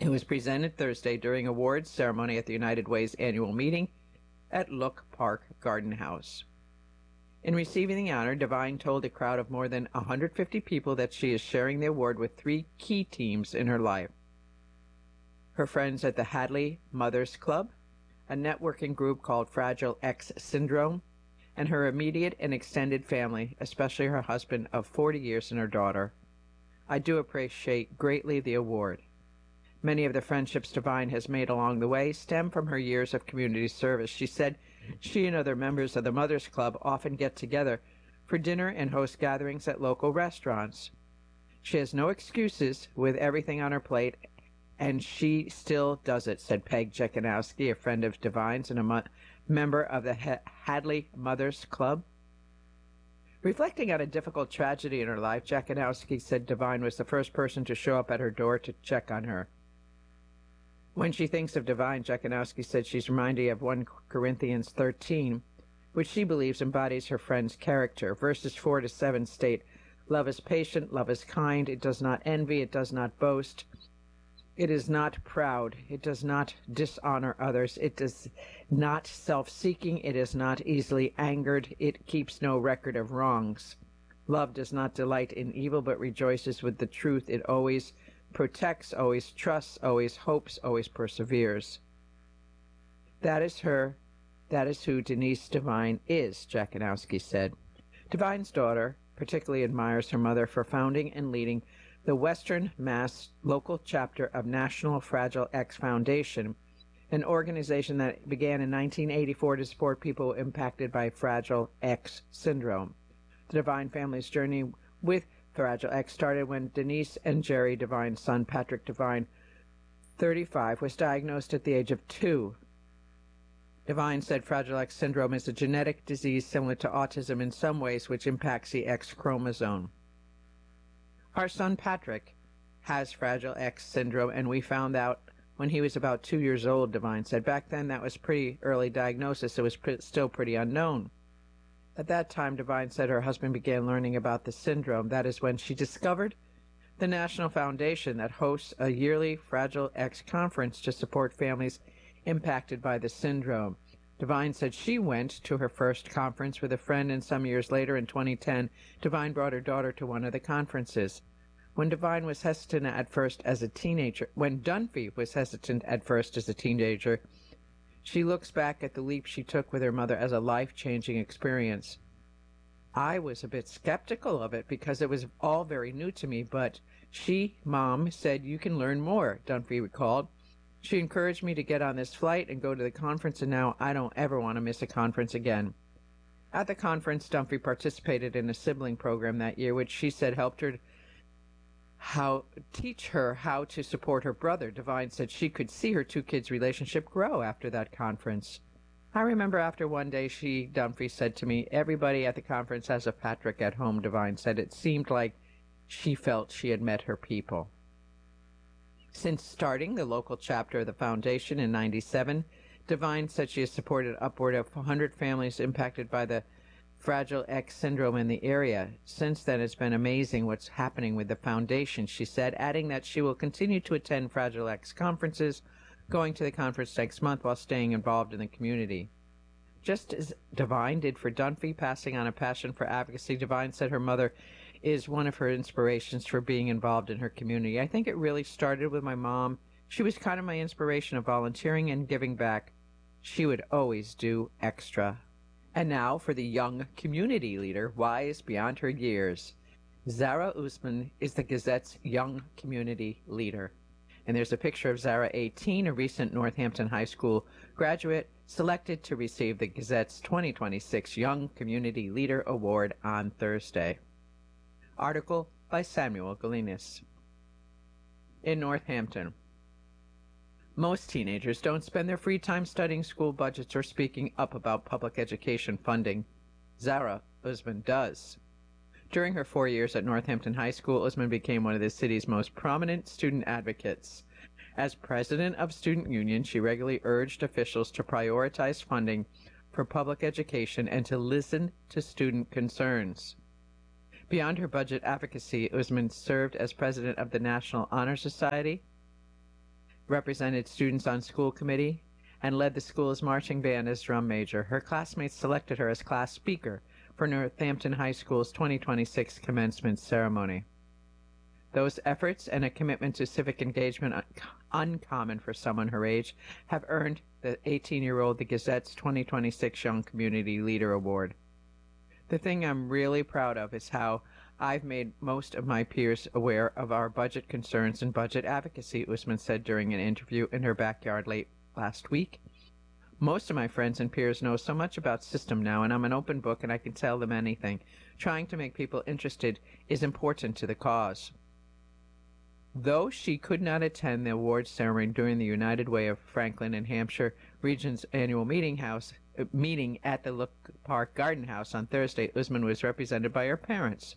It was presented Thursday during awards ceremony at the United Way's annual meeting at Look Park Garden House. In receiving the honor, Devine told a crowd of more than 150 people that she is sharing the award with three key teams in her life: her friends at the Hadley Mothers Club, a networking group called Fragile X Syndrome, and her immediate and extended family, especially her husband of 40 years and her daughter. I do appreciate greatly the award. Many of the friendships Devine has made along the way stem from her years of community service. She said she and other members of the Mothers Club often get together for dinner and host gatherings at local restaurants. She has no excuses with everything on her plate, and she still does it, said Peg Jekanowski, a friend of Devine's and a member of the Hadley Mothers Club. Reflecting on a difficult tragedy in her life, Jekanowski said Devine was the first person to show up at her door to check on her. When she thinks of Devine, Jekanowski said she's reminded of 1 Corinthians 13, which she believes embodies her friend's character. Verses 4-7 state, "Love is patient, love is kind, it does not envy, it does not boast, it is not proud, it does not dishonor others, it is not self-seeking, it is not easily angered, it keeps no record of wrongs. Love does not delight in evil, but rejoices with the truth. It always protects, always trusts, always hopes, always perseveres." That is who Denise Devine is, Jekanowski said. Devine's daughter particularly admires her mother for founding and leading the Western Mass local chapter of National Fragile X Foundation, an organization that began in 1984 to support people impacted by Fragile X syndrome. The Devine family's journey with Fragile X started when Denise and Jerry Devine's son, Patrick Devine, 35, was diagnosed at the age of 2. Devine said Fragile X syndrome is a genetic disease similar to autism in some ways, which impacts the X chromosome. Our son Patrick has Fragile X syndrome, and we found out when he was about 2 years old, Devine said. Back then, that was pretty early diagnosis. It was still pretty unknown. At that time, Devine said her husband began learning about the syndrome. That is when she discovered the National Foundation that hosts a yearly Fragile X conference to support families impacted by the syndrome. Devine said she went to her first conference with a friend, and some years later, in 2010, Devine brought her daughter to one of the conferences. When Devine was hesitant at first as a teenager, when Dunphy was hesitant at first as a teenager, she looks back at the leap she took with her mother as a life-changing experience. I was a bit skeptical of it because it was all very new to me, but Mom, said you can learn more, Dunphy recalled. She encouraged me to get on this flight and go to the conference, and now I don't ever want to miss a conference again. At the conference, Dunphy participated in a sibling program that year, which she said helped her teach her how to support her brother. Devine said she could see her two kids' relationship grow after that conference. I remember after one day, Dunphy said to me, "Everybody at the conference has a Patrick at home," Devine said. It seemed like she felt she had met her people. Since starting the local chapter of the foundation in 1997, Devine said she has supported upward of 100 families impacted by the Fragile X syndrome in the area. Since then, it's been amazing what's happening with the foundation, she said, adding that she will continue to attend Fragile X conferences, going to the conference next month while staying involved in the community. Just as Devine did for Dunphy, passing on a passion for advocacy, Devine said her mother is one of her inspirations for being involved in her community. I think it really started with my mom. She was kind of my inspiration of volunteering and giving back. She would always do extra. And now for the young community leader, wise beyond her years. Zara Usman is the Gazette's young community leader. And there's a picture of Zara, 18, a recent Northampton High School graduate, selected to receive the Gazette's 2026 Young Community Leader Award on Thursday. Article by Samuel Galinas. In Northampton, most teenagers don't spend their free time studying school budgets or speaking up about public education funding. Zara Usman does. During her 4 years at Northampton High School, Usman became one of the city's most prominent student advocates. As president of Student Union, she regularly urged officials to prioritize funding for public education and to listen to student concerns. Beyond her budget advocacy, Usman served as president of the National Honor Society, represented students on school committee, and led the school's marching band as drum major. Her classmates selected her as class speaker for Northampton High School's 2026 commencement ceremony. Those efforts and a commitment to civic engagement, uncommon for someone her age, have earned the 18-year-old the Gazette's 2026 Young Community Leader Award. The thing I'm really proud of is how I've made most of my peers aware of our budget concerns and budget advocacy, Usman said during an interview in her backyard late last week. Most of my friends and peers know so much about system now, and I'm an open book and I can tell them anything. Trying to make people interested is important to the cause. Though she could not attend the awards ceremony during the United Way of Franklin and Hampshire Region's annual meeting at the Look Park Garden House on Thursday, Usman was represented by her parents,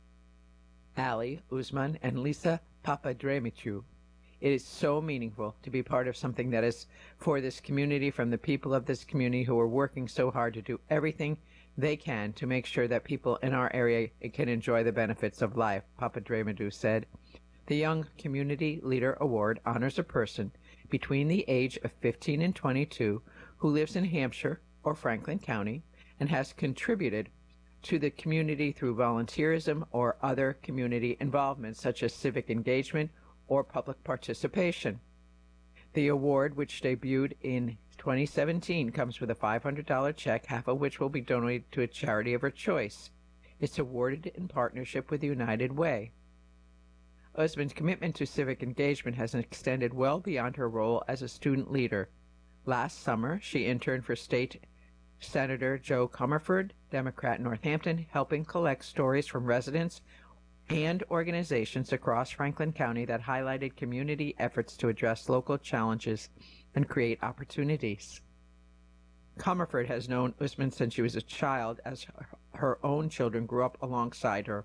Ali Usman and Lisa Papadremichu. It is so meaningful to be part of something that is for this community, from the people of this community who are working so hard to do everything they can to make sure that people in our area can enjoy the benefits of life, Papadremichu said. The Young Community Leader Award honors a person between the age of 15 and 22 who lives in Hampshire or Franklin County and has contributed to the community through volunteerism or other community involvement such as civic engagement or public participation. The award, which debuted in 2017, comes with a $500 check, half of which will be donated to a charity of her choice. It's awarded in partnership with the United Way. Usman's commitment to civic engagement has extended well beyond her role as a student leader. Last summer, she interned for State Senator Joe Comerford, Democrat Northampton, helping collect stories from residents and organizations across Franklin County that highlighted community efforts to address local challenges and create opportunities. Comerford has known Usman since she was a child, as her own children grew up alongside her.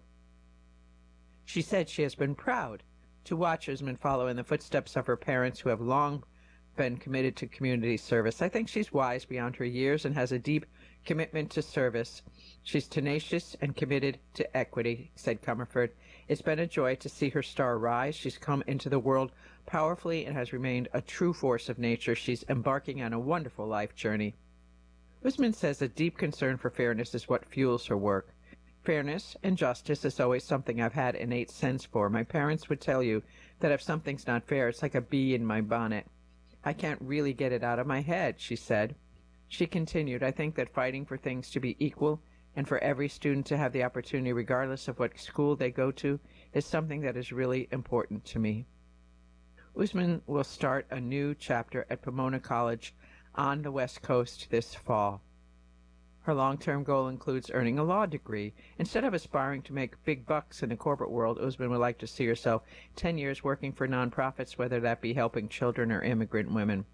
She said she has been proud to watch Usman follow in the footsteps of her parents who have long been committed to community service. I think she's wise beyond her years and has a deep commitment to service. She's tenacious and committed to equity, said Comerford. It's been a joy to see her star rise. She's come into the world powerfully and has remained a true force of nature. She's embarking on a wonderful life journey. Usman says a deep concern for fairness is what fuels her work. Fairness and justice is always something I've had innate sense for. My parents would tell you that if something's not fair, it's like a bee in my bonnet. I can't really get it out of my head, she said. She continued, I think that fighting for things to be equal and for every student to have the opportunity regardless of what school they go to is something that is really important to me. Usman will start a new chapter at Pomona College on the West Coast this fall. Her long-term goal includes earning a law degree. Instead of aspiring to make big bucks in the corporate world, Usman would like to see herself 10 years working for nonprofits, whether that be helping children or immigrant women.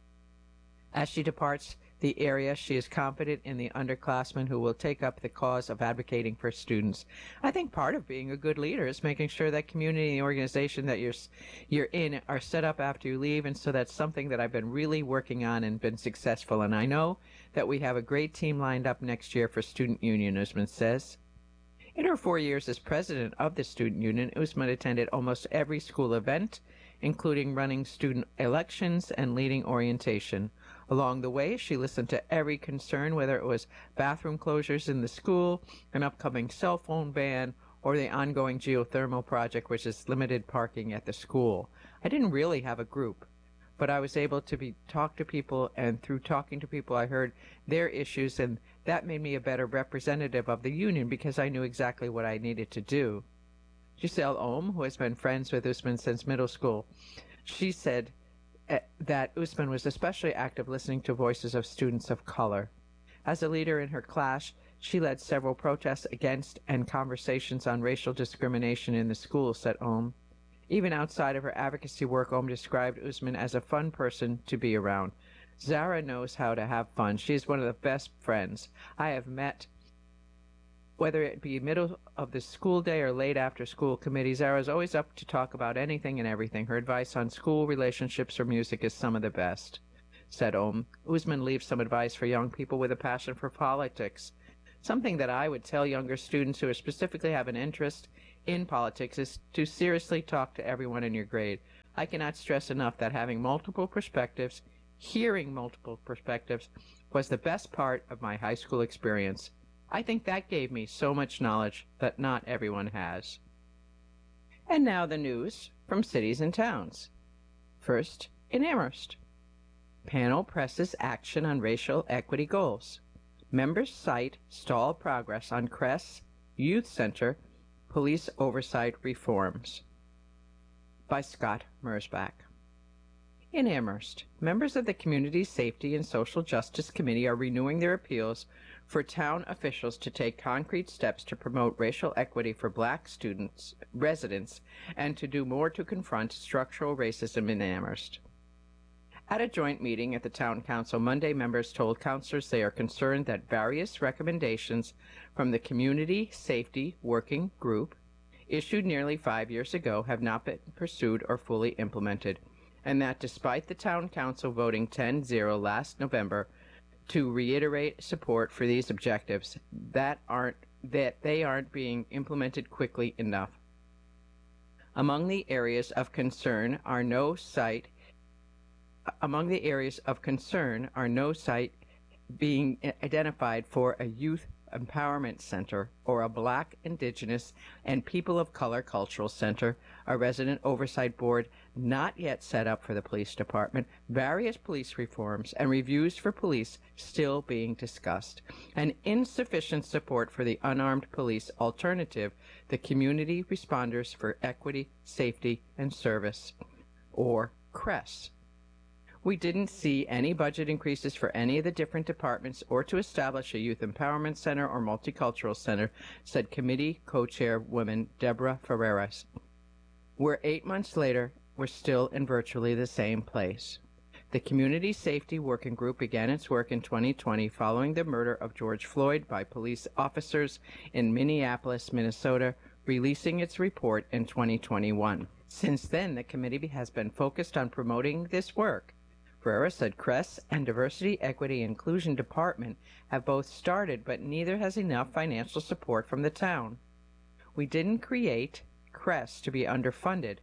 As she departs the area, she is confident in the underclassmen who will take up the cause of advocating for students. I think part of being a good leader is making sure that community and the organization that you're in are set up after you leave, and so that's something that I've been really working on and been successful. And I know that we have a great team lined up next year for Student Union, Usman says. In her 4 years as president of the Student Union, Usman attended almost every school event, including running student elections and leading orientation. Along the way, she listened to every concern, whether it was bathroom closures in the school, an upcoming cell phone ban, or the ongoing geothermal project, which is limited parking at the school. I didn't really have a group, but I was able to talk to people, and through talking to people, I heard their issues, and that made me a better representative of the union because I knew exactly what I needed to do. Giselle Ohm, who has been friends with Usman since middle school, she said that Usman was especially active listening to voices of students of color. As a leader in her class, she led several protests against and conversations on racial discrimination in the school, said Ohm. Even outside of her advocacy work, Ohm described Usman as a fun person to be around. Zara knows how to have fun. She is one of the best friends I have met. Whether it be middle of the school day or late after school committee, Zara is always up to talk about anything and everything. Her advice on school, relationships, or music is some of the best, said Ohm. Usman leaves some advice for young people with a passion for politics. Something that I would tell younger students who specifically have an interest in politics is to seriously talk to everyone in your grade. I cannot stress enough that having multiple perspectives, hearing multiple perspectives, was the best part of my high school experience. I think that gave me so much knowledge that not everyone has. And now the news from cities and towns. First, in Amherst. Panel presses action on racial equity goals. Members cite stalled progress on Cress Youth Center police oversight reforms. By Scott Mersbach. In Amherst, members of the Community Safety and Social Justice Committee are renewing their appeals for town officials to take concrete steps to promote racial equity for Black residents, and to do more to confront structural racism in Amherst. At a joint meeting at the Town Council Monday, members told councilors they are concerned that various recommendations from the Community Safety Working Group, issued nearly 5 years ago, have not been pursued or fully implemented, and that despite the Town Council voting 10-0 last November to reiterate support for these objectives, that they aren't being implemented quickly enough. Among the areas of concern are no site being identified for a youth empowerment center or a Black, Indigenous, and People of Color cultural center, a resident oversight board not yet set up for the police department, various police reforms and reviews for police still being discussed, and insufficient support for the unarmed police alternative, the Community Responders for Equity, Safety, and Service, or CRESS. We didn't see any budget increases for any of the different departments or to establish a youth empowerment center or multicultural center, said committee co-chairwoman Deborah Ferreras. We're 8 months later, we're still in virtually the same place. The Community Safety Working Group began its work in 2020 following the murder of George Floyd by police officers in Minneapolis, Minnesota, releasing its report in 2021. Since then, the committee has been focused on promoting this work. Ferreira said CRESS and Diversity, Equity, Inclusion Department have both started, but neither has enough financial support from the town. We didn't create CRESS to be underfunded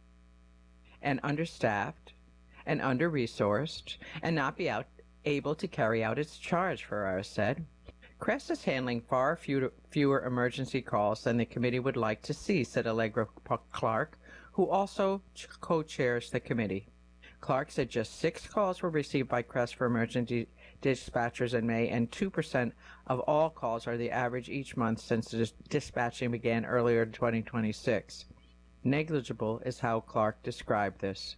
and understaffed and under-resourced and not be able to carry out its charge, Ferreira said. CRESS is handling far fewer emergency calls than the committee would like to see, said Allegra Clark, who also co-chairs the committee. Clark said just 6 calls were received by CRESS for emergency dispatchers in May, and 2% of all calls are the average each month since the dispatching began earlier in 2026. Negligible is how Clark described this.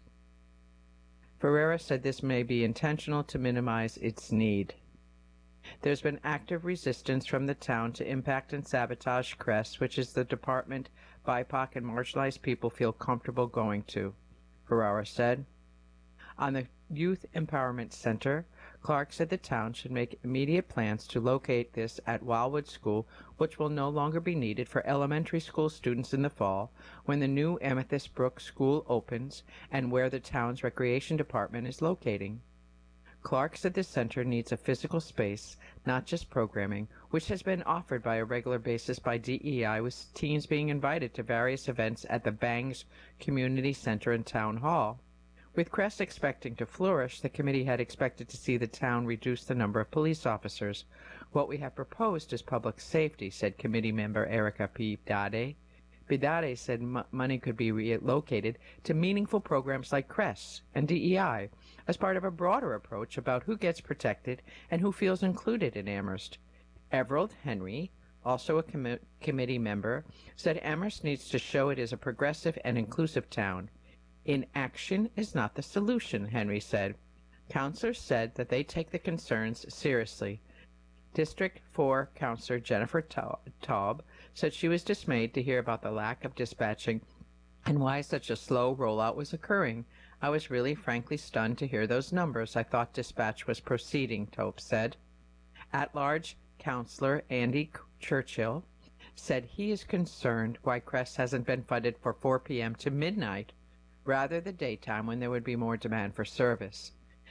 Ferreira said this may be intentional to minimize its need. There's been active resistance from the town to impact and sabotage CRESS, which is the department BIPOC and marginalized people feel comfortable going to, Ferreira said. On the Youth Empowerment Center, Clark said the town should make immediate plans to locate this at Wildwood School, which will no longer be needed for elementary school students in the fall when the new Amethyst Brook School opens and where the town's recreation department is locating. Clark said the center needs a physical space, not just programming, which has been offered by a regular basis by DEI, with teens being invited to various events at the Bangs Community Center and Town Hall. With CRESS expecting to flourish, the committee had expected to see the town reduce the number of police officers. What we have proposed is public safety, said committee member Erica Bidade. Bidade said money could be relocated to meaningful programs like CRESS and DEI as part of a broader approach about who gets protected and who feels included in Amherst. Everald Henry, also a committee member, said Amherst needs to show it is a progressive and inclusive town. Inaction is not the solution, Henry said. Councilors said that they take the concerns seriously. District 4 Councilor Jennifer Taub said she was dismayed to hear about the lack of dispatching and why such a slow rollout was occurring. I was really frankly stunned to hear those numbers. I thought dispatch was proceeding, Taub said. At-large Councilor Andy Churchill said he is concerned why CRESS hasn't been funded for 4 p.m. to midnight, rather the daytime when there would be more demand for service.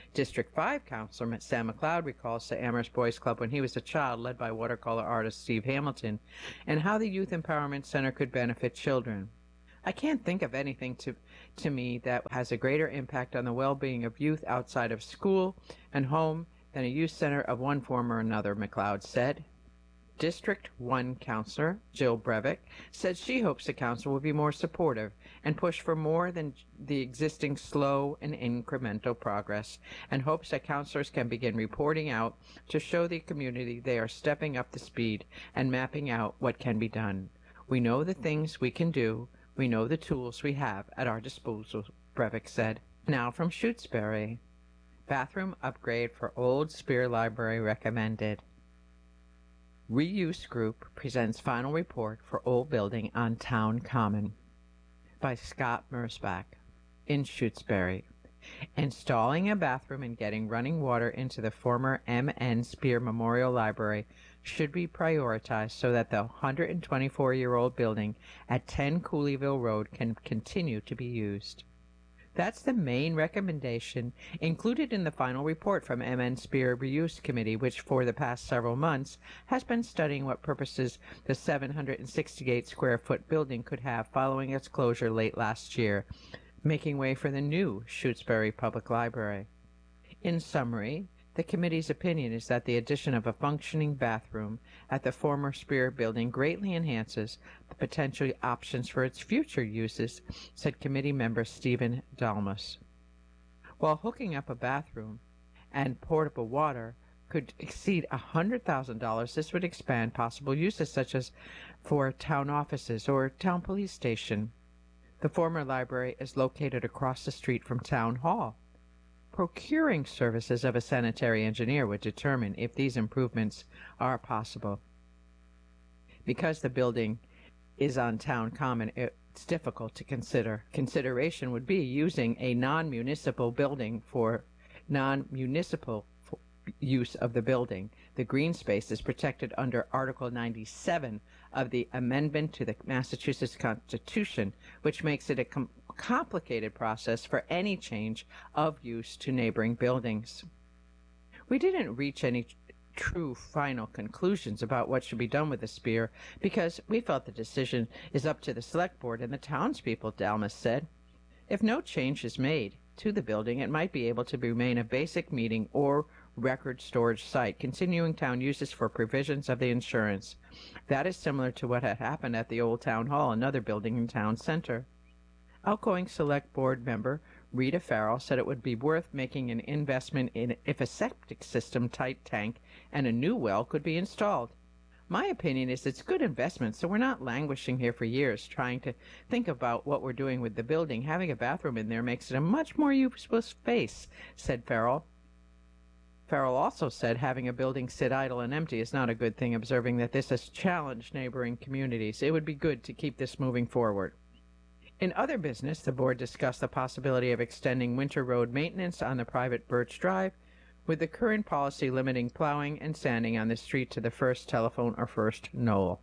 District 5 Councilor Sam McLeod recalls the Amherst Boys Club when he was a child, led by watercolor artist Steve Hamilton, and how the Youth Empowerment Center could benefit children. I can't think of anything to me that has a greater impact on the well-being of youth outside of school and home than a youth center of one form or another, McLeod said. District 1 Councilor Jill Breivik said she hopes the council will be more supportive and push for more than the existing slow and incremental progress, and hopes that councilors can begin reporting out to show the community they are stepping up the speed and mapping out what can be done. We know the things we can do. We know the tools we have at our disposal, Breivik said. Now from Shutesbury. Bathroom upgrade for Old Spear Library recommended. Reuse Group presents final report for old building on Town Common by Scott Mersbach in Shutesbury. Installing a bathroom and getting running water into the former M.N. Spear Memorial Library should be prioritized so that the 124-year-old building at 10 Cooleyville Road can continue to be used. That's the main recommendation included in the final report from M.N. Spear Reuse Committee, which for the past several months has been studying what purposes the 768-square-foot building could have following its closure late last year, making way for the new Shutesbury Public Library. In summary, the committee's opinion is that the addition of a functioning bathroom at the former Spear building greatly enhances the potential options for its future uses, said committee member Stephen Dalmas. While hooking up a bathroom and portable water could exceed $100,000, this would expand possible uses such as for town offices or town police station. The former library is located across the street from Town Hall. Procuring services of a sanitary engineer would determine if these improvements are possible. Because the building is on Town Common, it's difficult to consider. Consideration would be using a non-municipal building for non-municipal use of the building. The green space is protected under Article 97 of the Amendment to the Massachusetts Constitution, which makes it a complicated process for any change of use to neighboring buildings. We didn't reach any true final conclusions about what should be done with the Spear because we felt the decision is up to the Select Board and the townspeople, Dalmas said. If no change is made to the building, it might be able to remain a basic meeting or record storage site, continuing town uses for provisions of the insurance. That is similar to what had happened at the old town hall, another building in town center. Outgoing Select Board member Rita Farrell said it would be worth making an investment in if a septic system tight tank and a new well could be installed. My opinion is it's good investment, so we're not languishing here for years trying to think about what we're doing with the building. Having a bathroom in there makes it a much more useful space, said Farrell. Farrell also said having a building sit idle and empty is not a good thing, observing that this has challenged neighboring communities. It would be good to keep this moving forward. In other business, the board discussed the possibility of extending winter road maintenance on the private Birch Drive, with the current policy limiting plowing and sanding on the street to the first telephone or first knoll.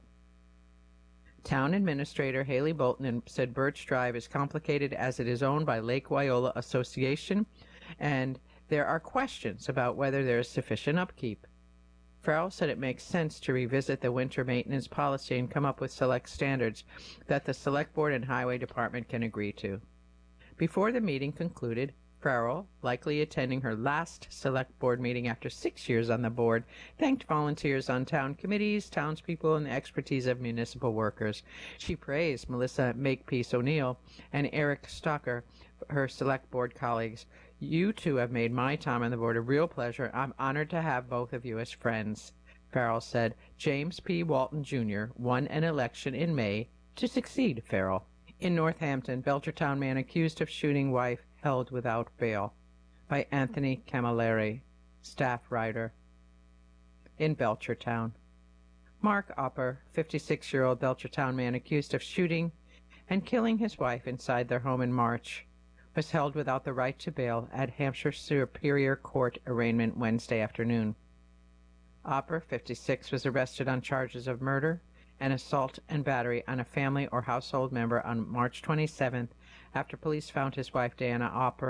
Town Administrator Haley Bolton said Birch Drive is complicated as it is owned by Lake Wyola Association, and there are questions about whether there is sufficient upkeep. Farrell said it makes sense to revisit the winter maintenance policy and come up with select standards that the Select Board and Highway Department can agree to. Before the meeting concluded, Farrell, likely attending her last Select Board meeting after 6 years on the board, thanked volunteers on town committees, townspeople, and the expertise of municipal workers. She praised Melissa Makepeace O'Neill and Eric Stocker, her Select Board colleagues. You two have made my time on the board a real pleasure. I'm honored to have both of you as friends, Farrell said. James P. Walton, Jr. won an election in May to succeed Farrell. In Northampton, Belchertown man accused of shooting wife held without bail, by Anthony Camilleri, staff writer. In Belchertown, Mark Upper, 56-year-old Belchertown man accused of shooting and killing his wife inside their home in March, was held without the right to bail at Hampshire Superior Court arraignment Wednesday afternoon. Opper, 56, was arrested on charges of murder and assault and battery on a family or household member on March 27th after police found his wife Diana Opper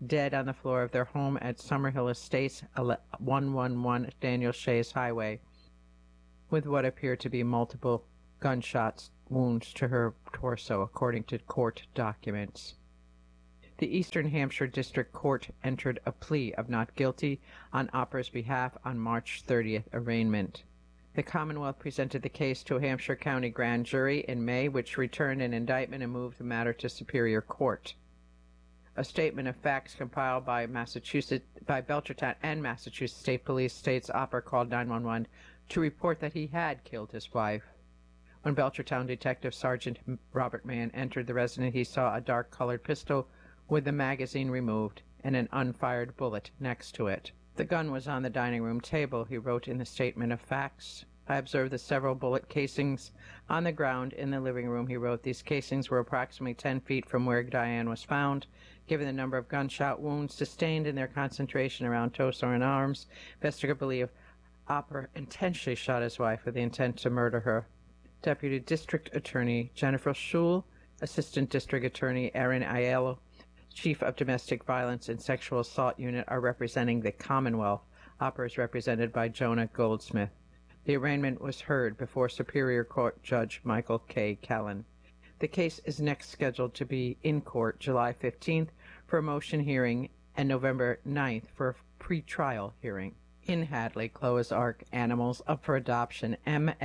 dead on the floor of their home at Summerhill Estates, 111 Daniel Shays Highway, with what appear to be multiple gunshot wounds to her torso, according to court documents. The Eastern Hampshire District Court entered a plea of not guilty on Opper's behalf on March 30th arraignment. The Commonwealth presented the case to a Hampshire County grand jury in May, which returned an indictment and moved the matter to Superior Court. A statement of facts compiled by Belchertown and Massachusetts State Police states Opper called 911 to report that he had killed his wife. When Belchertown Detective Sergeant Robert Mann entered the residence, he saw a dark-colored pistol with the magazine removed and an unfired bullet next to it. The gun was on the dining room table, he wrote in the statement of facts. I observed the several bullet casings on the ground in the living room, he wrote. These casings were approximately 10 feet from where Diane was found. Given the number of gunshot wounds sustained and their concentration around torso and arms, investigators believe Opper intentionally shot his wife with the intent to murder her. Deputy District Attorney Jennifer Schul, Assistant District Attorney Erin Aiello, Chief of Domestic Violence and Sexual Assault Unit are representing the Commonwealth. Opper is represented by Jonah Goldsmith. The arraignment was heard before Superior Court Judge Michael K. Callan. The case is next scheduled to be in court July 15th for a motion hearing and November 9th for a pre-trial hearing. In Hadley, Chloe's Ark Animals Up for Adoption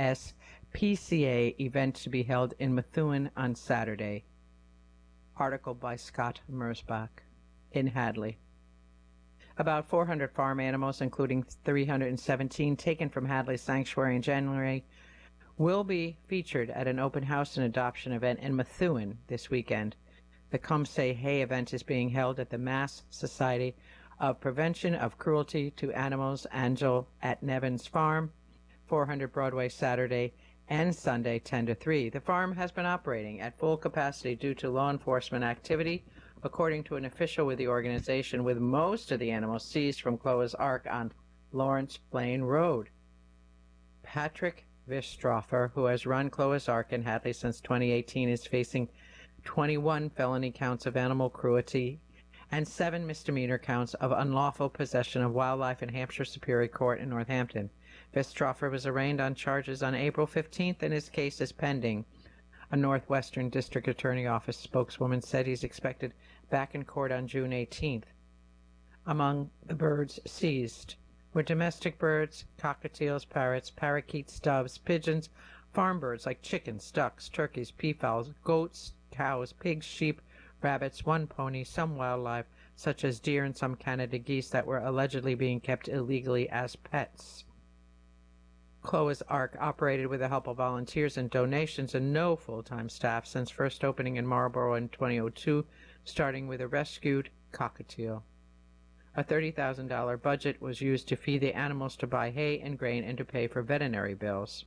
MSPCA event to be held in Methuen on Saturday. Article by Scott Mersbach in Hadley. About 400 farm animals, including 317 taken from Hadley Sanctuary in January, will be featured at an open house and adoption event in Methuen this weekend. The Come Say Hey event is being held at the Mass Society of Prevention of Cruelty to Animals, Angel at Nevins Farm, 400 Broadway, Saturday and Sunday 10 to 3. The farm has been operating at full capacity due to law enforcement activity, according to an official with the organization, with most of the animals seized from Chloe's Ark on Lawrence Plain Road. Patrick Vistrofer, who has run Chloe's Ark in Hadley since 2018, is facing 21 felony counts of animal cruelty and 7 misdemeanor counts of unlawful possession of wildlife in Hampshire Superior Court in Northampton. Vistrofer was arraigned on charges on April 15th, and his case is pending. A Northwestern District Attorney Office spokeswoman said he's expected back in court on June 18th. Among the birds seized were domestic birds, cockatiels, parrots, parakeets, doves, pigeons, farm birds like chickens, ducks, turkeys, peafowls, goats, cows, pigs, sheep, rabbits, 1 pony, some wildlife, such as deer and some Canada geese that were allegedly being kept illegally as pets. Chloe's Ark operated with the help of volunteers and donations and no full-time staff since first opening in Marlborough in 2002, starting with a rescued cockatiel. A $30,000 budget was used to feed the animals, to buy hay and grain, and to pay for veterinary bills.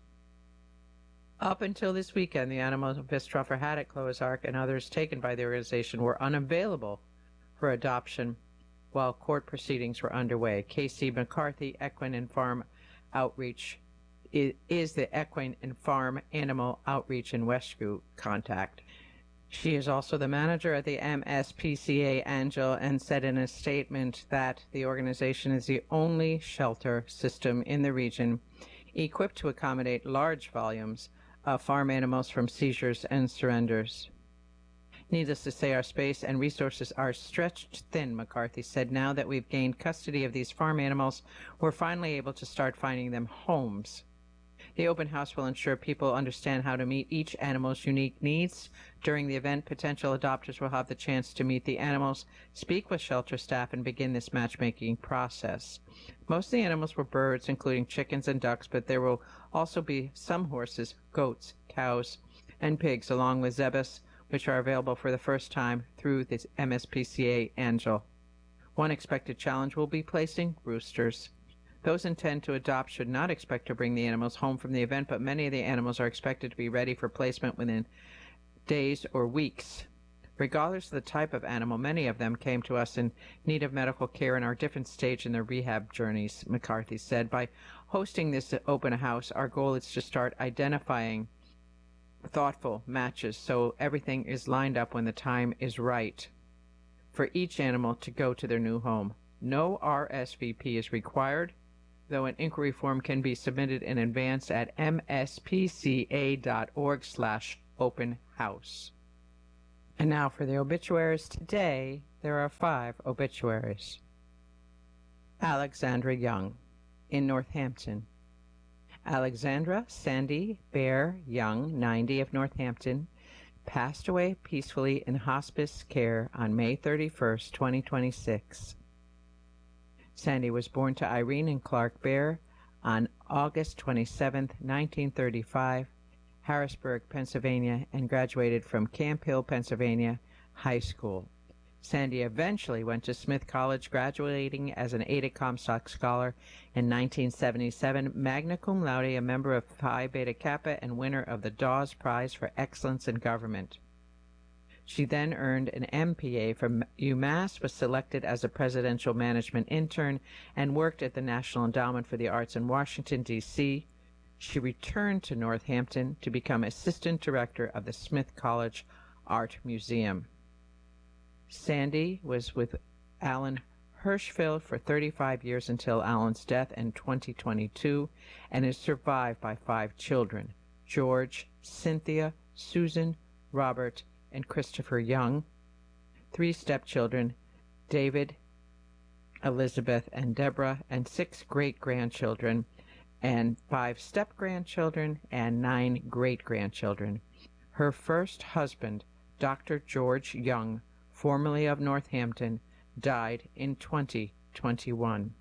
Up until this weekend, the animals Vistrofer had at Chloe's Ark and others taken by the organization were unavailable for adoption while court proceedings were underway. Casey McCarthy, Equine and Farm Outreach, is the Equine and Farm Animal Outreach and Rescue contact. She is also the manager at the MSPCA Angel, and said in a statement that the organization is the only shelter system in the region equipped to accommodate large volumes of farm animals from seizures and surrenders. Needless to say, our space and resources are stretched thin, McCarthy said. Now that we've gained custody of these farm animals, we're finally able to start finding them homes. The open house will ensure people understand how to meet each animal's unique needs. During the event, potential adopters will have the chance to meet the animals, speak with shelter staff, and begin this matchmaking process. Most of the animals were birds, including chickens and ducks, but there will also be some horses, goats, cows, and pigs, along with zebus, which are available for the first time through the MSPCA Angel. One expected challenge will be placing roosters. Those intend to adopt should not expect to bring the animals home from the event, but many of the animals are expected to be ready for placement within days or weeks. Regardless of the type of animal, many of them came to us in need of medical care and are different stage in their rehab journeys, McCarthy said. By hosting this open house, our goal is to start identifying thoughtful matches so everything is lined up when the time is right. for each animal to go to their new home. No RSVP is required, though an inquiry form can be submitted in advance at mspca.org/open house. And now for the obituaries. Today, there are 5 obituaries. Alexandra Young, in Northampton. Alexandra Sandy Bear Young, 90, of Northampton, passed away peacefully in hospice care on May 31st, 2026. Sandy was born to Irene and Clark Bear on August 27, 1935, Harrisburg, Pennsylvania, and graduated from Camp Hill, Pennsylvania High School. Sandy eventually went to Smith College, graduating as an Ada Comstock Scholar in 1977, magna cum laude, a member of Phi Beta Kappa, and winner of the Dawes Prize for Excellence in Government. She then earned an MPA from UMass, was selected as a presidential management intern, and worked at the National Endowment for the Arts in Washington, D.C. She returned to Northampton to become assistant director of the Smith College Art Museum. Sandy was with Alan Hirschfeld for 35 years until Alan's death in 2022, and is survived by 5 children: George, Cynthia, Susan, Robert, and Christopher Young, 3 stepchildren, David, Elizabeth, and Deborah, and 6 great-grandchildren, and 5 step-grandchildren, and 9 great-grandchildren. Her first husband, Dr. George Young, formerly of Northampton, died in 2021.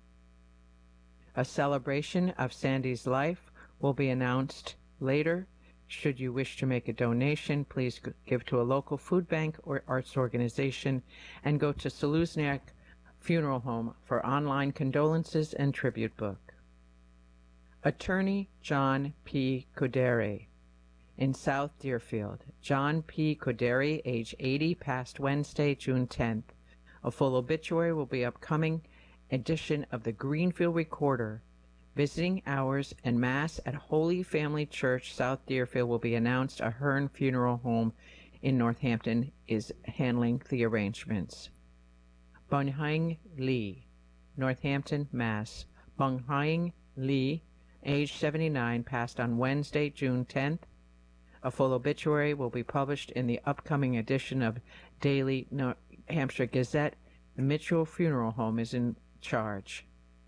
A celebration of Sandy's life will be announced later. Should you wish to make a donation, please give to a local food bank or arts organization, and go to Saluzniak Funeral Home for online condolences and tribute book. Attorney John P. Cudere, in South Deerfield. John P. Cudere, age 80, passed Wednesday, June 10th. A full obituary will be upcoming edition of the Greenfield Recorder. Visiting hours and Mass at Holy Family Church, South Deerfield, will be announced. A Hearn Funeral Home in Northampton is handling the arrangements. Bunhaing Lee, Northampton, Mass. Bunhaing Lee, age 79, passed on Wednesday, June 10th. A full obituary will be published in the upcoming edition of Daily New Hampshire Gazette. The Mitchell Funeral Home is in charge.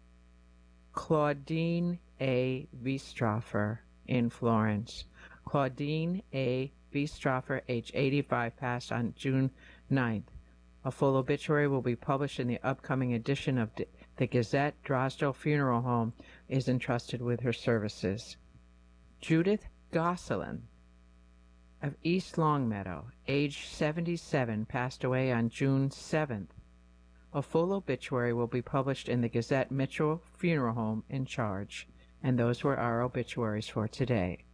Claudine A. Wiestroffer, in Florence. Claudine A. Wiestroffer, age 85, passed on June 9th. A full obituary will be published in the upcoming edition of the Gazette. Drosdale Funeral Home is entrusted with her services. Judith Gosselin, of East Longmeadow, age 77, passed away on June 7th. A full obituary will be published in the Gazette. Mitchell Funeral Home in charge. And those were our obituaries for today.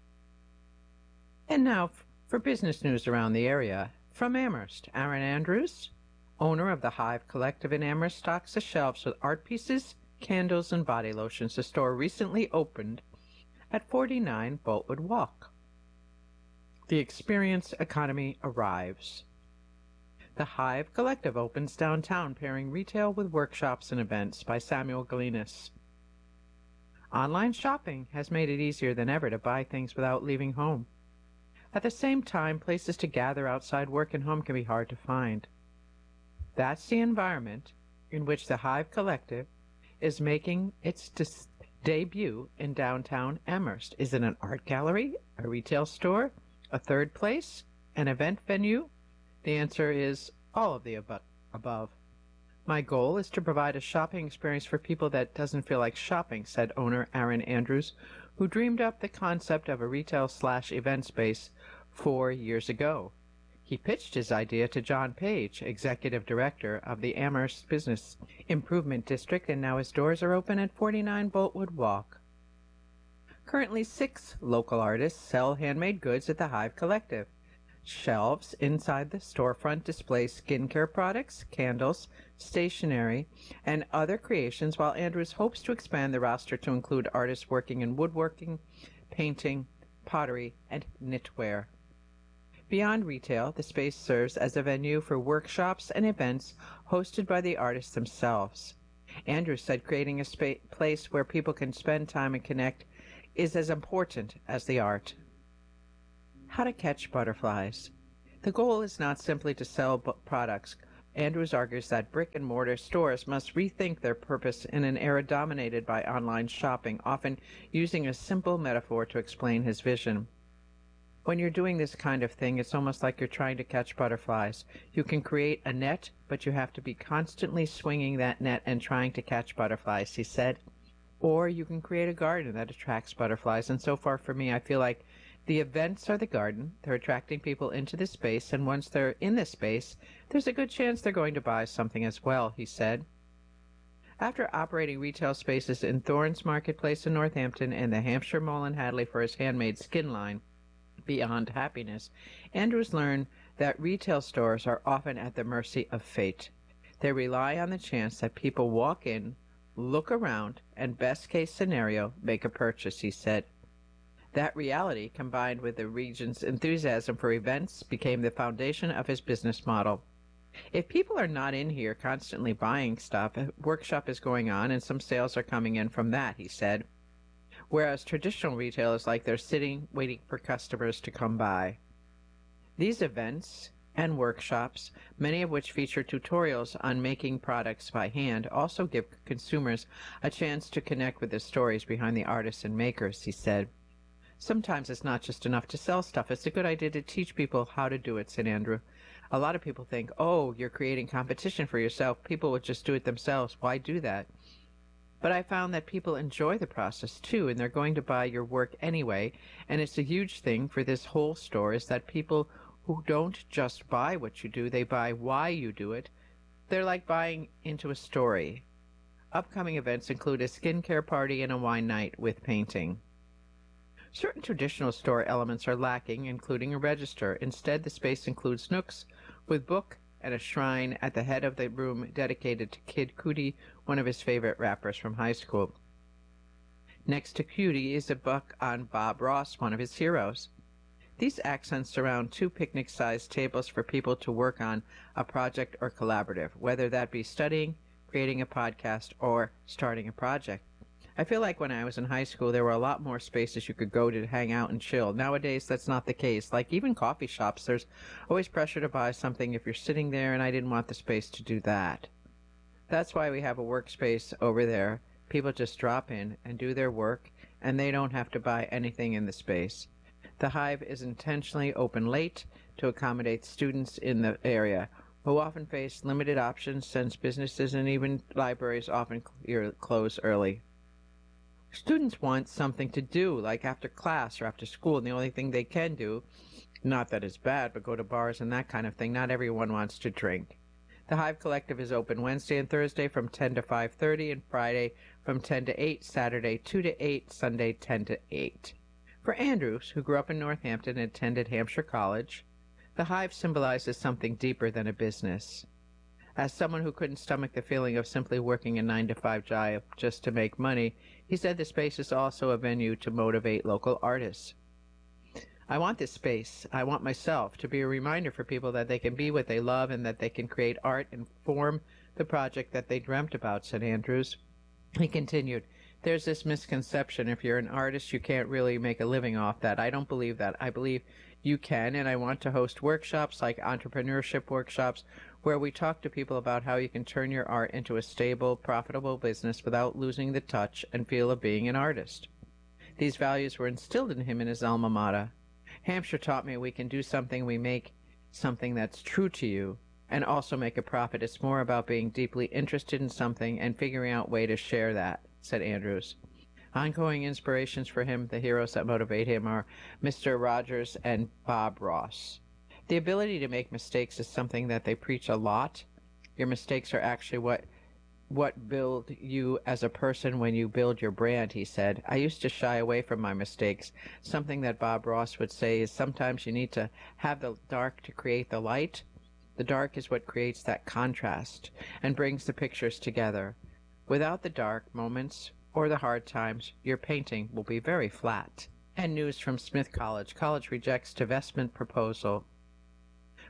And now for business news around the area. From Amherst, Aaron Andrews, owner of the Hive Collective in Amherst, stocks the shelves with art pieces, candles, and body lotions. The store recently opened at 49 Boltwood Walk. The experience economy arrives. The Hive Collective opens downtown, pairing retail with workshops and events, by Samuel Galinas. Online shopping has made it easier than ever to buy things without leaving home. At the same time, places to gather outside work and home can be hard to find. That's the environment in which the Hive Collective is making its debut in downtown Amherst. Is it an art gallery, a retail store, a third place, an event venue? The answer is all of the above. My goal is to provide a shopping experience for people that doesn't feel like shopping, said owner Aaron Andrews, who dreamed up the concept of a retail/event space 4 years ago. He pitched his idea to John Page, executive director of the Amherst Business Improvement District, and now his doors are open at 49 Boltwood Walk. Currently, 6 local artists sell handmade goods at the Hive Collective. Shelves inside the storefront display skincare products, candles, stationery, and other creations, while Andrews hopes to expand the roster to include artists working in woodworking, painting, pottery, and knitwear. Beyond retail, the space serves as a venue for workshops and events hosted by the artists themselves. Andrews said creating a place where people can spend time and connect is as important as the art. How to catch butterflies. The goal is not simply to sell products. Andrews argues that brick-and-mortar stores must rethink their purpose in an era dominated by online shopping, often using a simple metaphor to explain his vision. When you're doing this kind of thing, it's almost like you're trying to catch butterflies. You can create a net, but you have to be constantly swinging that net and trying to catch butterflies, he said. Or you can create a garden that attracts butterflies, and so far for me, I feel like the events are the garden. They're attracting people into the space, and once they're in the space, there's a good chance they're going to buy something as well, he said. After operating retail spaces in Thorne's Marketplace in Northampton and the Hampshire Mall in Hadley for his handmade skin line, Beyond Happiness, Andrews learned that retail stores are often at the mercy of fate. They rely on the chance that people walk in, look around, and best case scenario, make a purchase, he said. That reality, combined with the region's enthusiasm for events, became the foundation of his business model. If people are not in here constantly buying stuff, a workshop is going on and some sales are coming in from that, he said. Whereas traditional retail is like they're sitting, waiting for customers to come by. These events and workshops, many of which feature tutorials on making products by hand, also give consumers a chance to connect with the stories behind the artists and makers, he said. Sometimes it's not just enough to sell stuff. It's a good idea to teach people how to do it, said Andrew. A lot of people think, oh, you're creating competition for yourself. People would just do it themselves. Why do that? But I found that people enjoy the process too, and they're going to buy your work anyway. And it's a huge thing for this whole store is that people who don't just buy what you do, they buy why you do it. They're like buying into a story. Upcoming events include a skincare party and a wine night with painting. Certain traditional store elements are lacking, including a register. Instead, the space includes nooks with book and a shrine at the head of the room dedicated to Kid Cudi, one of his favorite rappers from high school. Next to Cudi is a book on Bob Ross, one of his heroes. These accents surround two picnic-sized tables for people to work on a project or collaborative, whether that be studying, creating a podcast, or starting a project. I feel like when I was in high school, there were a lot more spaces you could go to hang out and chill. Nowadays, that's not the case. Like even coffee shops, there's always pressure to buy something if you're sitting there, and I didn't want the space to do that. That's why we have a workspace over there. People just drop in and do their work, and they don't have to buy anything in the space. The Hive is intentionally open late to accommodate students in the area, who often face limited options since businesses and even libraries often close early. Students want something to do, like after class or after school, and the only thing they can do, not that it's bad, but go to bars and that kind of thing. Not everyone wants to drink. The Hive Collective is open Wednesday and Thursday from 10 to 5:30, and Friday from 10 to 8, Saturday 2 to 8, Sunday 10 to 8. For Andrews, who grew up in Northampton and attended Hampshire College, the Hive symbolizes something deeper than a business. As someone who couldn't stomach the feeling of simply working a 9-to-5 job just to make money, he said the space is also a venue to motivate local artists. I want this space, I want myself, to be a reminder for people that they can be what they love and that they can create art and form the project that they dreamt about, said Andrews. He continued, there's this misconception, if you're an artist, you can't really make a living off that. I don't believe that. I believe you can, and I want to host workshops like entrepreneurship workshops where we talk to people about how you can turn your art into a stable, profitable business without losing the touch and feel of being an artist. These values were instilled in him in his alma mater. Hampshire taught me we can do something, we make something that's true to you, and also make a profit. It's more about being deeply interested in something and figuring out a way to share that, said Andrews. Ongoing inspirations for him, the heroes that motivate him, are Mr. Rogers and Bob Ross. The ability to make mistakes is something that they preach a lot. Your mistakes are actually what build you as a person when you build your brand, he said. I used to shy away from my mistakes. Something that Bob Ross would say is sometimes you need to have the dark to create the light. The dark is what creates that contrast and brings the pictures together. Without the dark moments or the hard times, your painting will be very flat. And news from Smith College. College rejects divestment proposal.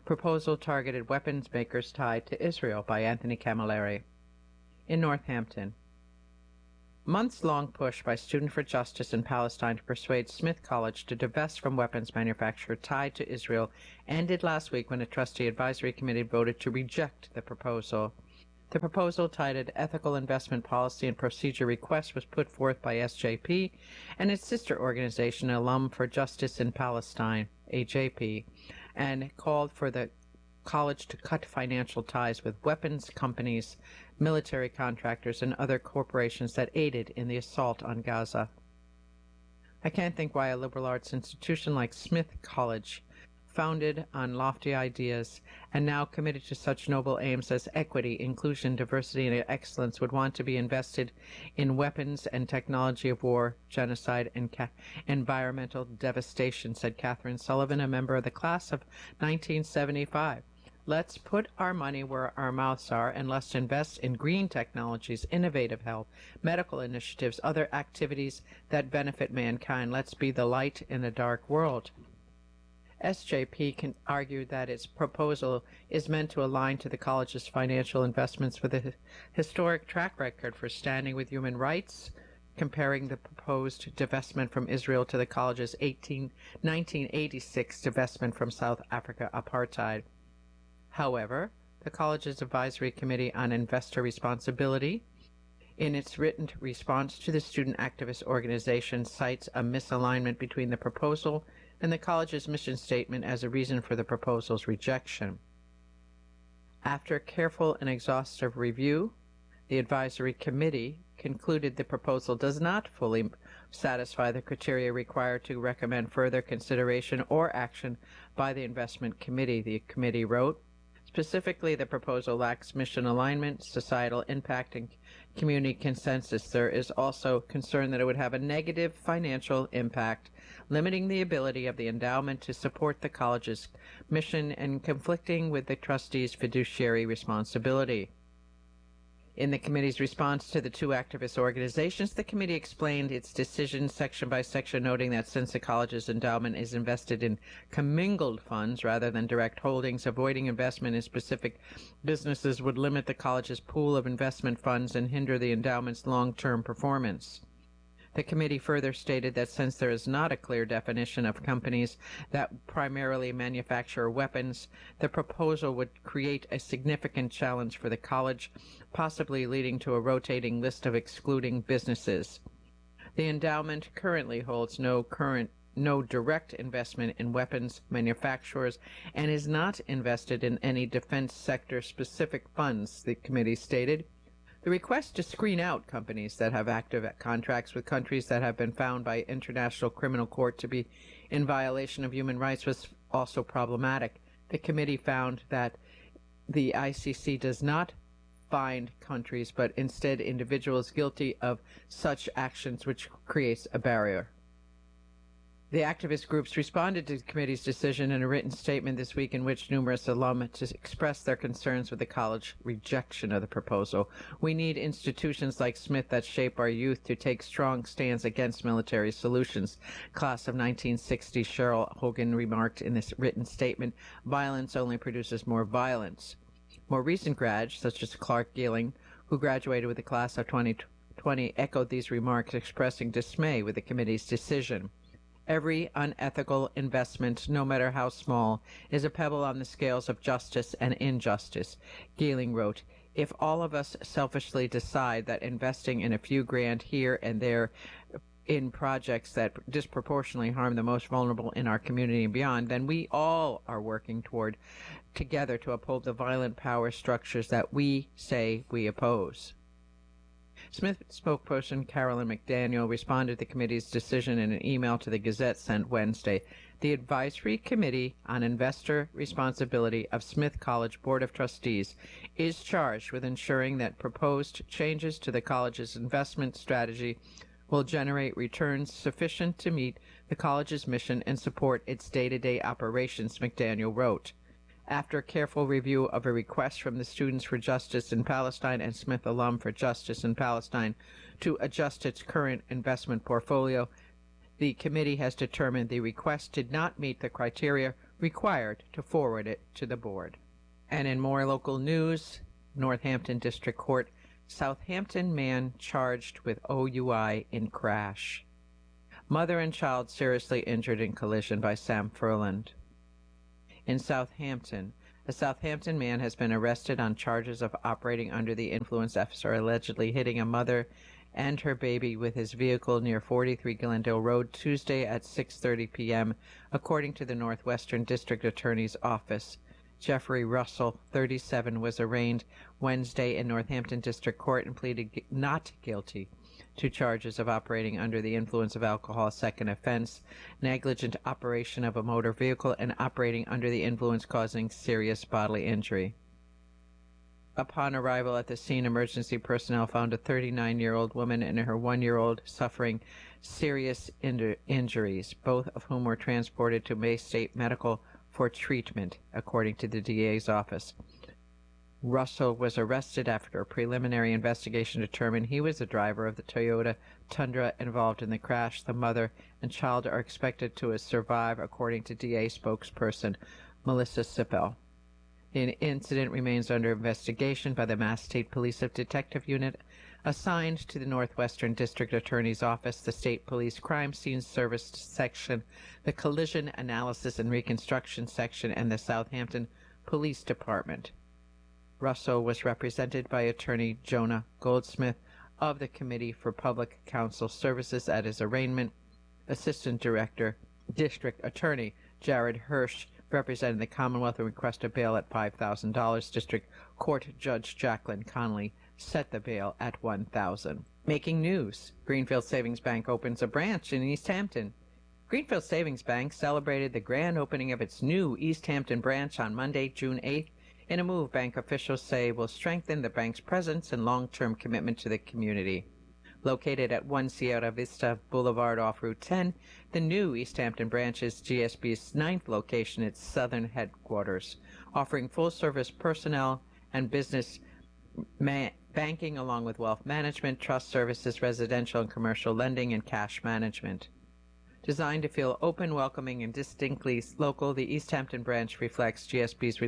Proposal targeted weapons makers tied to Israel by Anthony Camilleri. In Northampton, months-long push by Student for Justice in Palestine to persuade Smith College to divest from weapons manufacturer tied to Israel ended last week when a trustee advisory committee voted to reject the proposal. The proposal, titled Ethical Investment Policy and Procedure Request, was put forth by SJP and its sister organization, Alum for Justice in Palestine, AJP, and called for the college to cut financial ties with weapons companies, military contractors, and other corporations that aided in the assault on Gaza. I can't think why a liberal arts institution like Smith College, founded on lofty ideas and now committed to such noble aims as equity, inclusion, diversity, and excellence, would want to be invested in weapons and technology of war, genocide, and environmental devastation, said Catherine Sullivan, a member of the class of 1975. Let's put our money where our mouths are, and let's invest in green technologies, innovative health, medical initiatives, other activities that benefit mankind. Let's be the light in a dark world. SJP can argue that its proposal is meant to align to the college's financial investments with a historic track record for standing with human rights, comparing the proposed divestment from Israel to the college's 1986 divestment from South Africa apartheid. However, the college's Advisory Committee on Investor Responsibility, in its written response to the student activist organization, cites a misalignment between the proposal and the college's mission statement as a reason for the proposal's rejection. After careful and exhaustive review, the Advisory Committee concluded the proposal does not fully satisfy the criteria required to recommend further consideration or action by the Investment Committee. The committee wrote, specifically, the proposal lacks mission alignment, societal impact, and community consensus. There is also concern that it would have a negative financial impact, limiting the ability of the endowment to support the college's mission and conflicting with the trustees' fiduciary responsibility. In the committee's response to the two activist organizations, the committee explained its decision section by section, noting that since the college's endowment is invested in commingled funds rather than direct holdings, avoiding investment in specific businesses would limit the college's pool of investment funds and hinder the endowment's long-term performance. The committee further stated that since there is not a clear definition of companies that primarily manufacture weapons, the proposal would create a significant challenge for the college, possibly leading to a rotating list of excluding businesses. The endowment currently holds no direct investment in weapons manufacturers and is not invested in any defense sector specific funds, the committee stated. The request to screen out companies that have active contracts with countries that have been found by International Criminal Court to be in violation of human rights was also problematic. The committee found that the ICC does not find countries, but instead individuals guilty of such actions, which creates a barrier. The activist groups responded to the committee's decision in a written statement this week, in which numerous alum expressed their concerns with the college rejection of the proposal. We need institutions like Smith that shape our youth to take strong stands against military solutions. Class of 1960 Cheryl Hogan remarked in this written statement, violence only produces more violence. More recent grads, such as Clark Gilling, who graduated with the class of 2020, echoed these remarks, expressing dismay with the committee's decision. Every unethical investment, no matter how small, is a pebble on the scales of justice and injustice. Gehling wrote, if all of us selfishly decide that investing in a few grand here and there in projects that disproportionately harm the most vulnerable in our community and beyond, then we all are working together to uphold the violent power structures that we say we oppose. Smith spokesperson Carolyn McDaniel responded to the committee's decision in an email to the Gazette sent Wednesday. The Advisory Committee on Investor Responsibility of Smith College Board of Trustees is charged with ensuring that proposed changes to the college's investment strategy will generate returns sufficient to meet the college's mission and support its day-to-day operations, McDaniel wrote. After careful review of a request from the Students for Justice in Palestine and Smith Alum for Justice in Palestine to adjust its current investment portfolio, the committee has determined the request did not meet the criteria required to forward it to the board. And in more local news, Northampton District Court, Southampton man charged with OUI in crash. Mother and child seriously injured in collision by Sam Furland. In Southampton, a Southampton man has been arrested on charges of operating under the influence after allegedly hitting a mother and her baby with his vehicle near 43 Glendale Road Tuesday at 6:30 p.m., according to the Northwestern District Attorney's Office. Jeffrey Russell, 37, was arraigned Wednesday in Northampton District Court and pleaded not guilty to charges of operating under the influence of alcohol, second offense, negligent operation of a motor vehicle, and operating under the influence causing serious bodily injury. Upon arrival at the scene, emergency personnel found a 39-year-old woman and her 1-year-old suffering serious injuries, both of whom were transported to Bay State Medical for treatment, according to the DA's office. Russell was arrested after a preliminary investigation determined he was the driver of the Toyota Tundra involved in the crash. The mother and child are expected to survive, according to DA spokesperson Melissa Sipel. The incident remains under investigation by the Mass State Police Detective Unit assigned to the Northwestern District Attorney's Office, the State Police Crime Scene Service Section, the Collision Analysis and Reconstruction Section, and the Southampton Police Department. Russell was represented by attorney Jonah Goldsmith of the Committee for Public Counsel Services at his arraignment. Assistant Director, District Attorney Jared Hirsch represented the Commonwealth and requested bail at $5,000. District Court Judge Jacqueline Connolly set the bail at $1,000. Making news. Greenfield Savings Bank opens a branch in East Hampton. Greenfield Savings Bank celebrated the grand opening of its new East Hampton branch on Monday, June 8th, in a move bank officials say will strengthen the bank's presence and long-term commitment to the community. Located at 1 Sierra Vista Boulevard off Route 10, the new East Hampton branch is GSB's 9th location, its southern headquarters, offering full-service personnel and business banking along with wealth management, trust services, residential and commercial lending, and cash management. Designed to feel open, welcoming, and distinctly local, the East Hampton branch reflects GSB's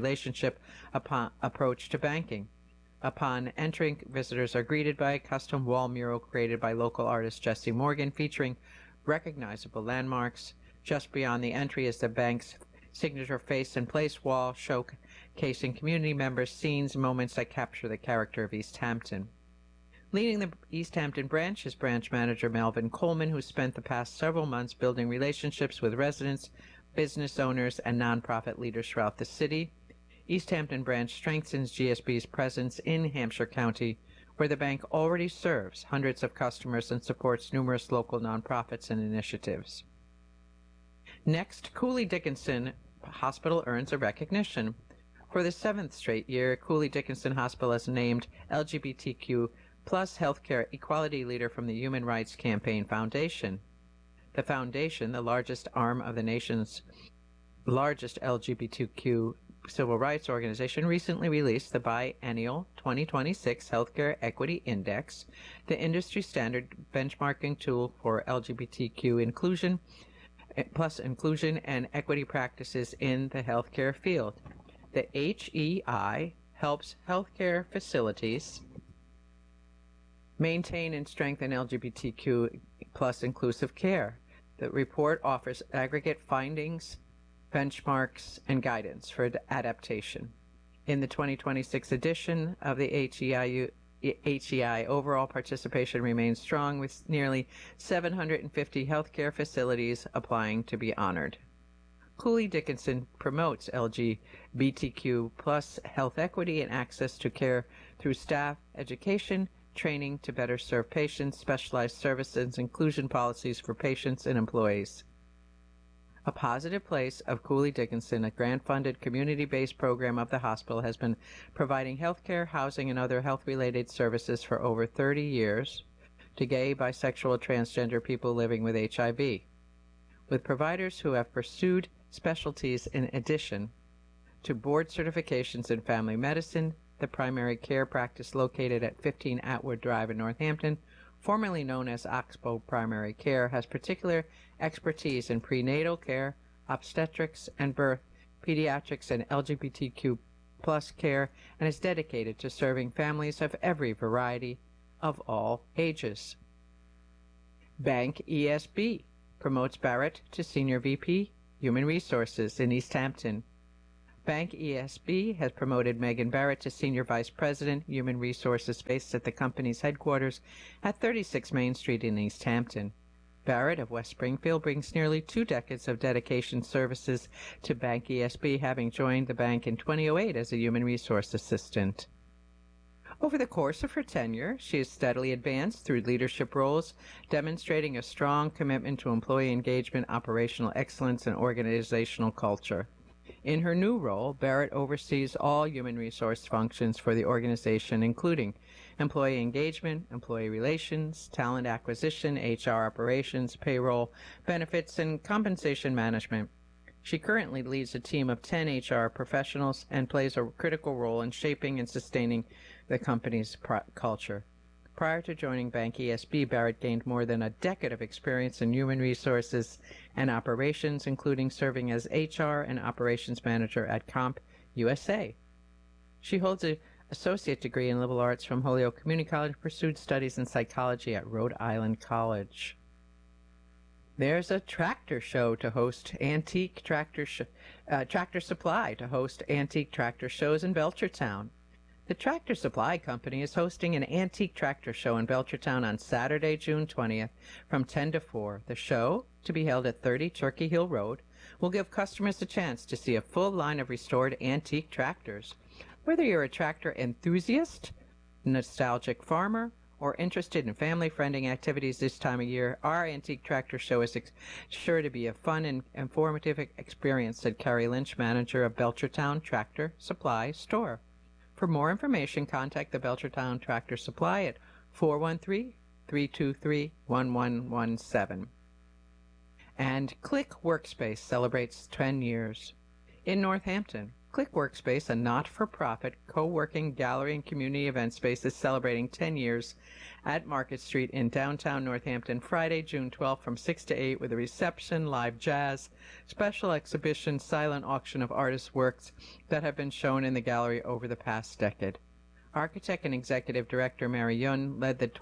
approach to banking. Upon entering, visitors are greeted by a custom wall mural created by local artist Jesse Morgan featuring recognizable landmarks. Just beyond the entry is the bank's signature face and place wall, showcasing community members' scenes and moments that capture the character of East Hampton. Leading the East Hampton branch is branch manager Melvin Coleman, who spent the past several months building relationships with residents, business owners, and nonprofit leaders throughout the city. East Hampton branch strengthens GSB's presence in Hampshire County, where the bank already serves hundreds of customers and supports numerous local nonprofits and initiatives. Next, Cooley Dickinson Hospital earns a recognition. For the 7th straight year, Cooley Dickinson Hospital has named LGBTQ plus healthcare equality leader from the Human Rights Campaign Foundation. The foundation, the largest arm of the nation's largest LGBTQ civil rights organization, recently released the biennial 2026 Healthcare Equity Index, the industry standard benchmarking tool for LGBTQ inclusion and equity practices in the healthcare field. The HEI helps healthcare facilities maintain and strengthen LGBTQ plus inclusive care. The report offers aggregate findings, benchmarks, and guidance for adaptation. In the 2026 edition of the HEI, overall participation remains strong, with nearly 750 healthcare facilities applying to be honored. Cooley Dickinson promotes LGBTQ plus health equity and access to care through staff education, training to better serve patients, specialized services, inclusion policies for patients and employees. A Positive Place of Cooley Dickinson, a grant-funded, community-based program of the hospital, has been providing healthcare, housing, and other health-related services for over 30 years to gay, bisexual, transgender people living with HIV, with providers who have pursued specialties in addition to board certifications in family medicine. The primary care practice located at 15 Atwood Drive in Northampton, formerly known as Oxbow Primary Care, has particular expertise in prenatal care, obstetrics, and birth pediatrics, and LGBTQ plus care, and is dedicated to serving families of every variety of all ages. Bank ESB promotes Barrett to Senior VP, Human Resources in East Hampton. Bank ESB has promoted Megan Barrett to Senior Vice President, Human Resources, based at the company's headquarters at 36 Main Street in East Hampton. Barrett of West Springfield brings nearly 2 decades of dedication services to Bank ESB, having joined the bank in 2008 as a Human Resource Assistant. Over the course of her tenure, she has steadily advanced through leadership roles, demonstrating a strong commitment to employee engagement, operational excellence, and organizational culture. In her new role, Barrett oversees all human resource functions for the organization, including employee engagement, employee relations, talent acquisition, HR operations, payroll, benefits, and compensation management. She currently leads a team of 10 HR professionals and plays a critical role in shaping and sustaining the company's culture. Prior to joining Bank ESB, Barrett gained more than a decade of experience in human resources and operations, including serving as HR and operations manager at Comp USA. She holds an associate degree in liberal arts from Holyoke Community College, pursued studies in psychology at Rhode Island College. There's a tractor show to host Tractor Supply to host antique tractor shows in Belchertown. The Tractor Supply Company is hosting an antique tractor show in Belchertown on Saturday, June 20th from 10 to 4. The show, to be held at 30 Turkey Hill Road, will give customers a chance to see a full line of restored antique tractors. Whether you're a tractor enthusiast, nostalgic farmer, or interested in family-friendly activities this time of year, our antique tractor show is sure to be a fun and informative experience, said Carrie Lynch, manager of Belchertown Tractor Supply Store. For more information, contact the Belchertown Tractor Supply at 413-323-1117. And Click Workspace celebrates 10 years. In Northampton, Click Workspace, a not-for-profit co-working gallery and community event space, is celebrating 10 years at Market Street in downtown Northampton, Friday, June 12th from 6 to 8 with a reception, live jazz, special exhibition, silent auction of artists' works that have been shown in the gallery over the past decade. Architect and Executive Director Mary Yun led the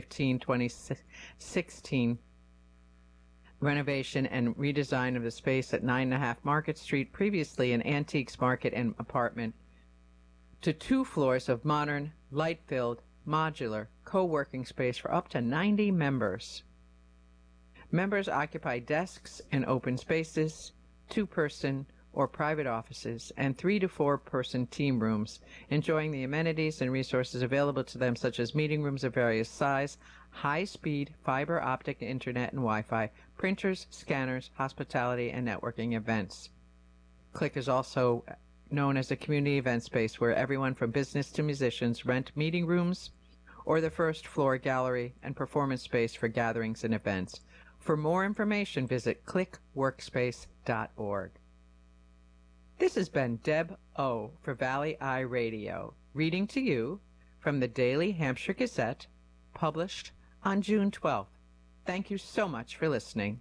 2015-2016 renovation and redesign of the space at 9.5 Market Street, previously an antiques market and apartment, to 2 floors of modern, light-filled, modular co-working space for up to 90 members. Members occupy desks in open spaces, 2-person or private offices, and 3 to 4-person team rooms, enjoying the amenities and resources available to them, such as meeting rooms of various size, high-speed fiber optic internet and Wi-Fi, printers, scanners, hospitality, and networking events. Click is also known as a community event space where everyone from business to musicians rent meeting rooms or the first-floor gallery and performance space for gatherings and events. For more information, visit clickworkspace.org. This has been Deb O. for Valley Eye Radio, reading to you from the Daily Hampshire Gazette, published on June 12th. Thank you so much for listening.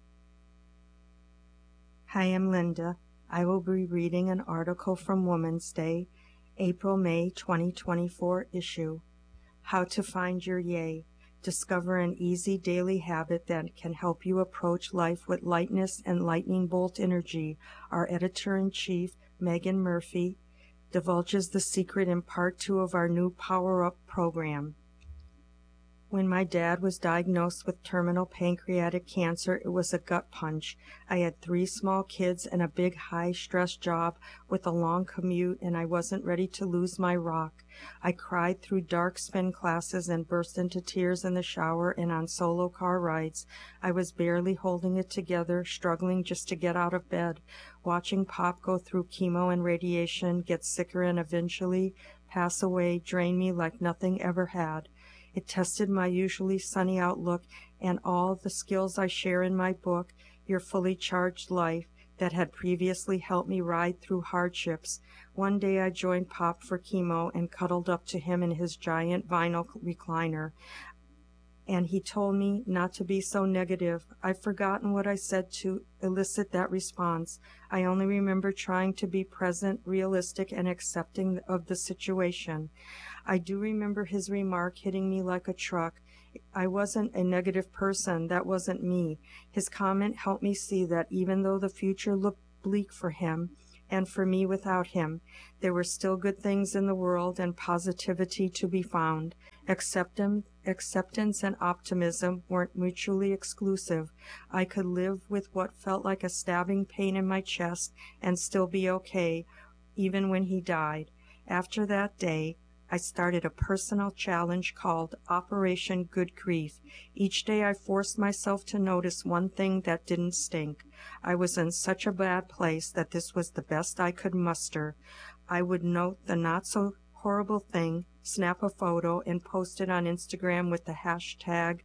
Hi, I'm Linda. I will be reading an article from Women's Day, April-May 2024 issue. How to Find Your Yay. Discover an easy daily habit that can help you approach life with lightness and lightning bolt energy. Our editor-in-chief, Megan Murphy, divulges the secret in part 2 of our new Power Up program. When my dad was diagnosed with terminal pancreatic cancer, it was a gut punch. I had 3 small kids and a big high-stress job with a long commute, and I wasn't ready to lose my rock. I cried through dark spin classes and burst into tears in the shower and on solo car rides. I was barely holding it together, struggling just to get out of bed. Watching Pop go through chemo and radiation, get sicker and eventually pass away, drained me like nothing ever had. It tested my usually sunny outlook and all the skills I share in my book, Your Fully Charged Life, that had previously helped me ride through hardships. One day I joined Pop for chemo and cuddled up to him in his giant vinyl recliner. and he told me not to be so negative. I've forgotten what I said to elicit that response. I only remember trying to be present, realistic, and accepting of the situation. I do remember his remark hitting me like a truck. I wasn't a negative person. That wasn't me. His comment helped me see that even though the future looked bleak for him and for me without him, there were still good things in the world and positivity to be found. Acceptance and optimism weren't mutually exclusive. I could live with what felt like a stabbing pain in my chest and still be okay, even when he died. After that day, I started a personal challenge called Operation Good Grief. Each day I forced myself to notice one thing that didn't stink. I was in such a bad place that this was the best I could muster. I would note the not-so-horrible thing, snap a photo, and post it on Instagram with the hashtag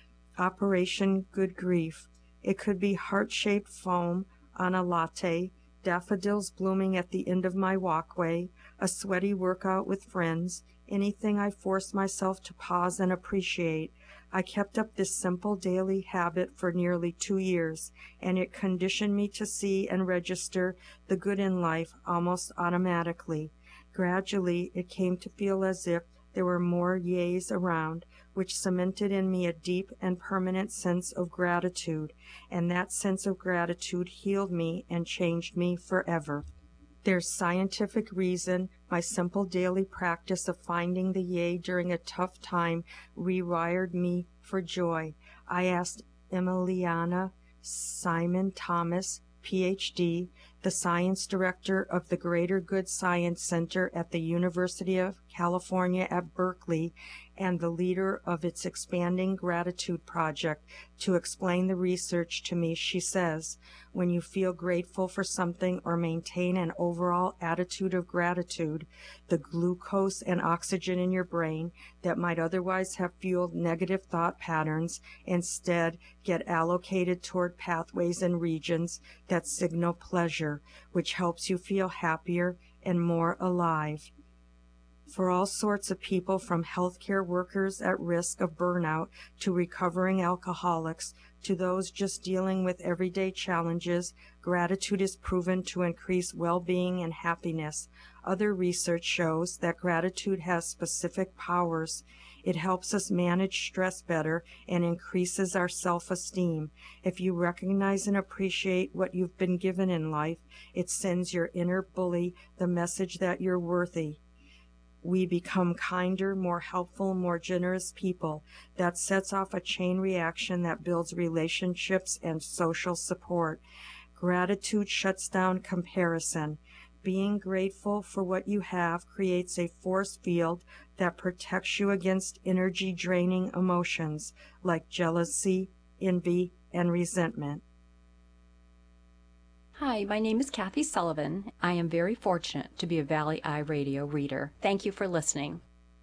Operation Good Grief. It could be heart-shaped foam on a latte, daffodils blooming at the end of my walkway, a sweaty workout with friends, anything I forced myself to pause and appreciate. I kept up this simple daily habit for nearly 2 years, and it conditioned me to see and register the good in life almost automatically. Gradually, it came to feel as if there were more yays around, which cemented in me a deep and permanent sense of gratitude, and that sense of gratitude healed me and changed me forever. There's scientific reason my simple daily practice of finding the yay during a tough time rewired me for joy. I asked Emiliana Simon Thomas, Ph.D., the science director of the Greater Good Science Center at the University of California at Berkeley and the leader of its Expanding Gratitude Project, to explain the research to me. She says, when you feel grateful for something or maintain an overall attitude of gratitude, the glucose and oxygen in your brain that might otherwise have fueled negative thought patterns instead get allocated toward pathways and regions that signal pleasure, which helps you feel happier and more alive. For all sorts of people, from healthcare workers at risk of burnout to recovering alcoholics to those just dealing with everyday challenges, gratitude is proven to increase well-being and happiness. Other research shows that gratitude has specific powers. It helps us manage stress better and increases our self-esteem. If you recognize and appreciate what you've been given in life, it sends your inner bully the message that you're worthy. We become kinder, more helpful, more generous people. That sets off a chain reaction that builds relationships and social support. Gratitude shuts down comparison. Being grateful for what you have creates a force field that protects you against energy-draining emotions like jealousy, envy, and resentment. Hi, my name is Kathy Sullivan. I am very fortunate to be a Valley Eye Radio reader. Thank you for listening.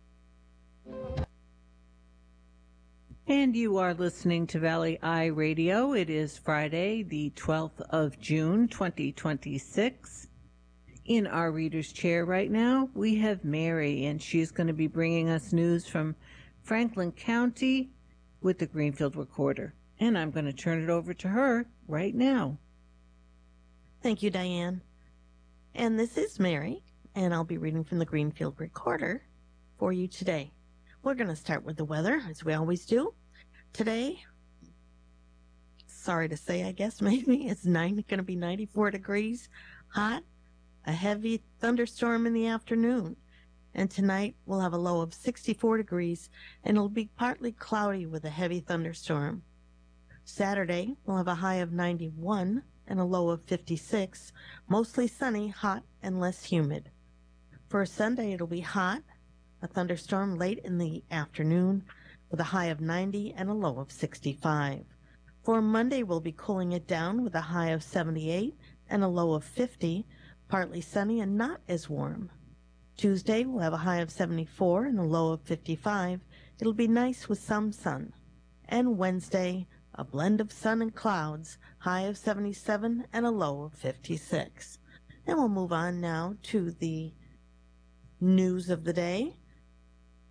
And you are listening to Valley Eye Radio. It is Friday, the 12th of June, 2026. In our reader's chair right now, we have Mary, and she's going to be bringing us news from Franklin County with the Greenfield Recorder. And I'm going to turn it over to her right now. Thank you, Diane. And this is Mary, and I'll be reading from the Greenfield Recorder for you today. We're going to start with the weather, as we always do. Today, sorry to say, I guess maybe, it's going to be 94 degrees, hot, a heavy thunderstorm in the afternoon. And tonight, we'll have a low of 64 degrees, and it'll be partly cloudy with a heavy thunderstorm. Saturday, we'll have a high of 91 and a low of 56, mostly sunny, hot, and less humid. For Sunday, it'll be hot, a thunderstorm late in the afternoon, with a high of 90 and a low of 65. For Monday, we'll be cooling it down with a high of 78 and a low of 50, partly sunny and not as warm. Tuesday, we'll have a high of 74 and a low of 55. It'll be nice with some sun. And Wednesday, a blend of sun and clouds, high of 77 and a low of 56. And we'll move on now to the news of the day.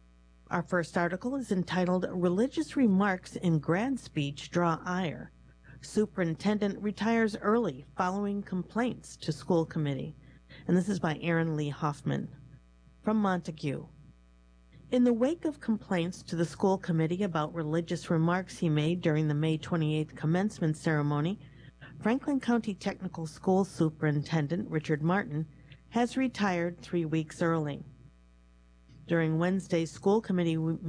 Our first article is entitled Religious Remarks in Grad Speech Draw Ire. Superintendent retires early following complaints to school committee. And this is by Aaron Lee Hoffman. From Montague. In the wake of complaints to the school committee about religious remarks he made during the May 28th commencement ceremony, Franklin County Technical School Superintendent Richard Martin has retired 3 weeks early. During Wednesday's school committee